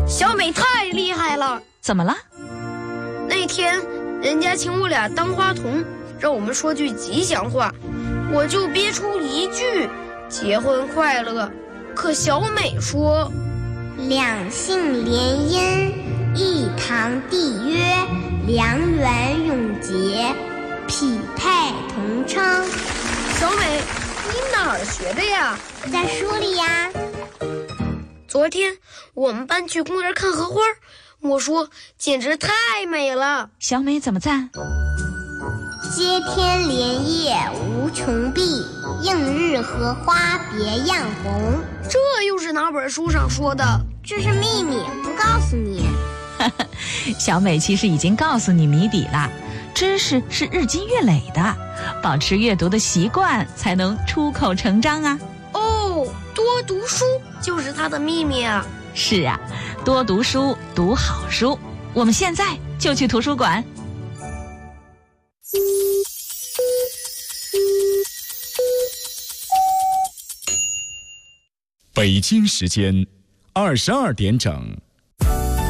小美太厉害了。 怎么了？ 那天人家请我俩当花童，让我们说句吉祥话，我就憋出一句结婚快乐。可小美说， 两姓联姻，一堂缔约，良缘永结，匹配同称。 小美，你哪儿学的呀？ 在书里呀。 昨天我们班去公园看荷花，我说简直太美了。 小美怎么赞？ 接天莲叶无穷碧，映日荷花别样红。 这又是哪本书上说的？ 这是秘密，不告诉你。 小美其实已经告诉你谜底了，知识是日积月累的，保持阅读的习惯才能出口成章啊。 哦，多读书就是它的秘密啊。 是啊，多读书，读好书。我们现在就去图书馆。 北京时间22点整。